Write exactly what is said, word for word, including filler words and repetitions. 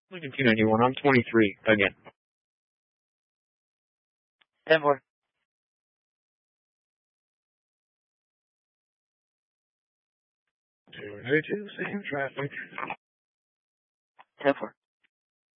Lincoln two ninety-one, I'm twenty-three, again. ten four. two ninety-two, same traffic. ten four.